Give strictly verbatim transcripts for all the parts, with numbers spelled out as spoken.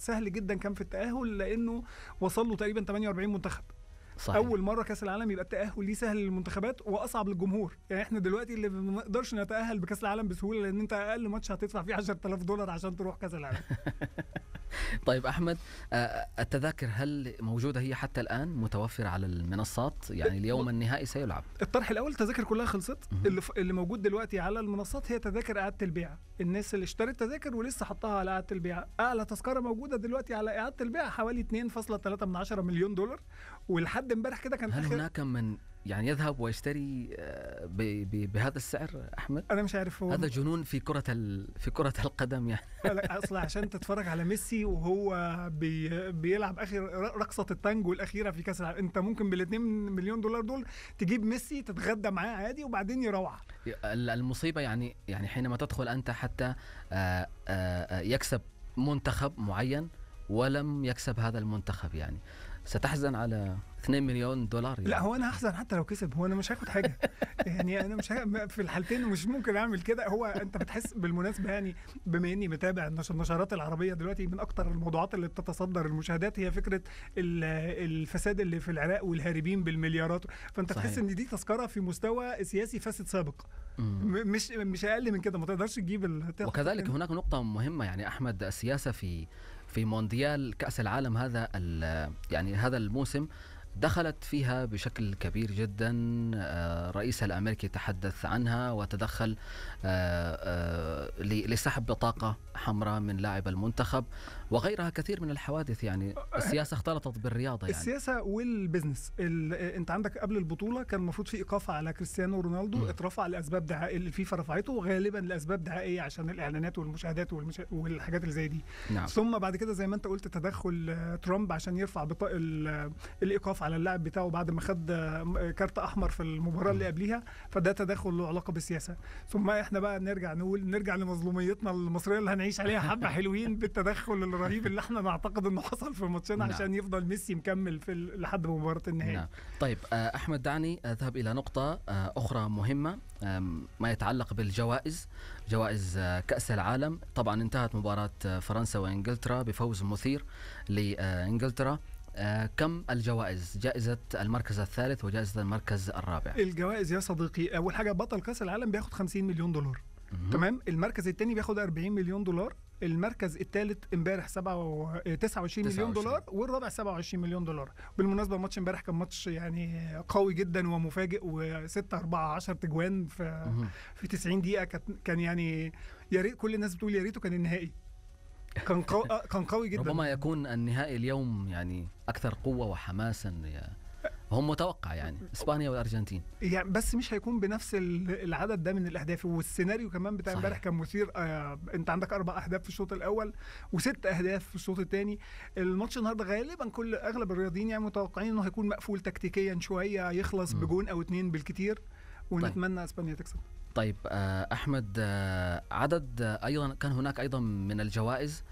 سهل جدا كان في التاهل، لانه وصل له تقريبا ثمانية وأربعين منتخب. صحيح. اول مره كاس العالم يبقى التاهل ليه سهل للمنتخبات واصعب للجمهور. يعني احنا دلوقتي اللي ما نقدرش نتاهل بكاس العالم بسهوله، لان انت اقل ماتش هتدفع فيه عشرة آلاف دولار عشان تروح كاس العالم. طيب أحمد، التذاكر هل موجودة هي حتى الآن متوفرة على المنصات؟ يعني اليوم النهائي سيلعب. الطرح الأول التذاكر كلها خلصت. اللي, ف... اللي موجود دلوقتي على المنصات هي تذاكر إعادة البيع. الناس اللي اشترت تذاكر ولسه حطها على إعادة البيع، أعلى تذكرة موجودة دلوقتي على إعادة البيع حوالي اثنين فاصلة ثلاثة من عشرة مليون دولار. ولحد امبارح كده كان هل آخر... هناك من يعني يذهب ويشتري ب... ب... بهذا السعر أحمد؟ أنا مش عارف. هو هذا جنون في كرة ال... في كرة القدم يعني. أصلا عشان تتفرج على ميسي وهو بي... بيلعب آخر رقصة التانجو الأخيرة في كأس العالم، أنت ممكن بالاثنين مليون دولار دول تجيب ميسي تتغدى معاه عادي وبعدين يروح. المصيبة يعني يعني حينما تدخل أنت حتى آآ آآ يكسب منتخب معين ولم يكسب هذا المنتخب، يعني ستحزن على اثنين مليون دولار يعني. لا هو انا هحزن حتى لو كسب، هو انا مش هاخد حاجه. يعني انا مش ه... في الحالتين مش ممكن اعمل كده. هو انت بتحس بالمناسبه، يعني بما اني متابع النشرات العربيه دلوقتي، من اكتر الموضوعات اللي بتتصدر المشاهدات هي فكره الفساد اللي في العراق والهاربين بالمليارات. فانت صحيح. تحس ان دي تذكره في مستوى سياسي فاسد سابق. م- مش مش اقل من كده، ما تقدرش تجيب ال... وكذلك هناك نقطه مهمه يعني احمد، السياسه في في مونديال كأس العالم هذا يعني هذا الموسم دخلت فيها بشكل كبير جدا. الرئيس الأمريكي تحدث عنها وتدخل لسحب بطاقة حمراء من لاعب المنتخب وغيرها كثير من الحوادث. يعني السياسة اختلطت بالرياضة يعني. السياسة والبزنس. انت عندك قبل البطولة كان المفروض في إيقاف على كريستيانو رونالدو، م. اترفع لأسباب دعائية، الفيفا رفعته غالبا لأسباب دعائية عشان الإعلانات والمشاهدات والمش... والحاجات اللي زي دي. نعم. ثم بعد كده زي ما انت قلت تدخل ترامب عشان يرفع بطاقة الإيقاف على اللاعب بتاعه بعد ما خد كارت احمر في المباراه اللي قبليها. فده تدخل له علاقه بالسياسه. ثم احنا بقى نرجع نقول نرجع لمظلوميتنا المصريه اللي هنعيش عليها حبه حلوين بالتدخل الرهيب اللي احنا نعتقد انه حصل في ماتشنا. نعم. عشان يفضل ميسي مكمل في لحد مباراه النهائي. نعم. طيب احمد، دعني اذهب الى نقطه اخرى مهمه، ما يتعلق بالجوائز. جوائز كأس العالم طبعا انتهت مباراه فرنسا وانجلترا بفوز مثير لانجلترا. آه كم الجوائز؟ جائزة المركز الثالث وجائزة المركز الرابع. الجوائز يا صديقي، أول حاجة بطل كأس العالم بياخد خمسين مليون دولار. مم. تمام. المركز الثاني بياخد أربعين مليون دولار. المركز الثالث امبارح تسعة وعشرين مليون دولار، والرابع سبعة وعشرين مليون دولار. بالمناسبة ماتش امبارح كان ماتش يعني قوي جدا ومفاجئ، وستة أربعة عشر تجوان في مم. في تسعين دقيقة. كان يعني يا ريت كل الناس بتقول يا ريته كان النهائي. كان قو... كان قوي جدا. ربما يكون النهائي اليوم يعني أكثر قوة وحماسا. هم متوقع يعني إسبانيا والأرجنتين يعني، بس مش هيكون بنفس العدد ده من الأهداف. والسيناريو كمان بتاع امبارح كان مثير. آه أنت عندك أربع أهداف في الشوط الأول وست أهداف في الشوط الثاني. الماتش النهارده غالبا كل أغلب الرياضيين يعني متوقعين إنه هيكون مقفول تكتيكيا شوية، يخلص م. بجون أو اتنين بالكتير، ونتمنى طيب. إسبانيا تكسب. طيب أحمد، عدد أيضا كان هناك أيضا من الجوائز،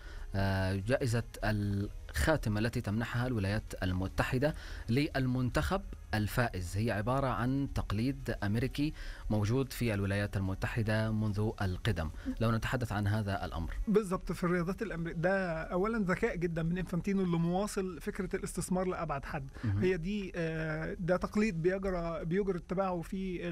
جائزة الخاتمة التي تمنحها الولايات المتحدة للمنتخب الفائز. هي عبارة عن تقليد أمريكي موجود في الولايات المتحدة منذ القدم. لو نتحدث عن هذا الأمر بالضبط في الرياضات الأمريكية، ده أولا ذكاء جدا من إنفانتينو اللي مواصل فكرة الاستثمار لأبعد حد. م- هي دي ده تقليد بيجرى بيجرى اتباعه في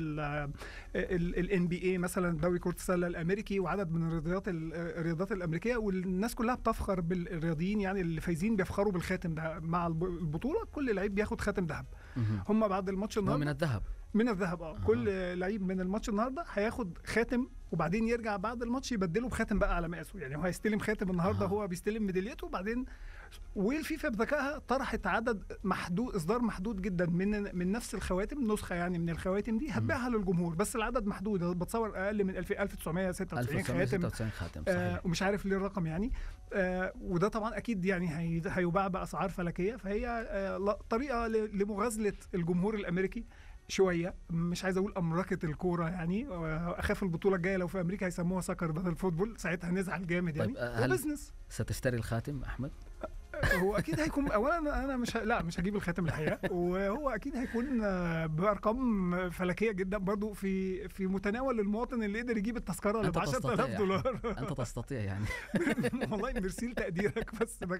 ال إن بي إيه مثلا، دوري كرة السلة الأمريكي، وعدد من الرياضيات الرياضات الأمريكية. والناس كلها بتفخر بالرياضيين، يعني اللي فايزين بيفخروا بالخاتم ده مع البطولة. كل لعيب بياخد خاتم ذهب. هم بعد الماتش النهارده من الذهب من الذهب اه كل لعيب من الماتش النهارده هياخد خاتم، وبعدين يرجع بعد الماتش يبدله بخاتم بقى على مقاسه. يعني هو هيستلم خاتم النهارده، هو بيستلم ميداليته. وبعدين والفيفا بذكائها طرحت عدد محدود، اصدار محدود جدا من من نفس الخواتم، نسخه يعني من الخواتم دي هتبيعها للجمهور، بس العدد محدود. بتصور اقل من ألف وتسعمائة وستة وتسعين خاتم, خاتم آه ومش عارف ليه الرقم يعني. آه وده طبعا اكيد يعني هي هيباع باسعار فلكيه. فهي آه طريقه لمغازله الجمهور الامريكي شويه. مش عايز اقول امركه الكوره يعني، اخاف البطوله الجايه لو في امريكا هيسموها سكر بدل فوتبول، ساعتها نزعل جامد يعني. طيب هل بزنس. ستشتري الخاتم احمد؟ هو اكيد هيكون اولا انا مش ه... لا مش هجيب الخاتم الحقيقه. وهو اكيد هيكون بارقام فلكيه جدا برضو في في متناول المواطن اللي يقدر يجيب التذكره ل عشرة آلاف دولار. انت تستطيع يعني. والله ميرسي لتقديرك، بس